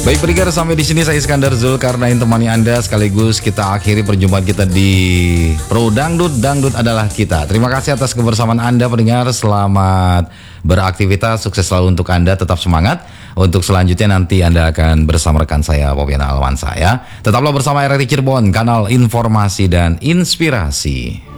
Baik pendengar, sampai di sini saya Iskandar Zulkarnain temani Anda, sekaligus kita akhiri perjumpaan kita di Pro Dangdut, Dangdut adalah kita. Terima kasih atas kebersamaan Anda pendengar, selamat beraktivitas, sukses selalu untuk Anda, tetap semangat. Untuk selanjutnya nanti Anda akan bersama rekan saya Popiana Alwansa ya. Tetaplah bersama RRI Cirebon, kanal informasi dan inspirasi.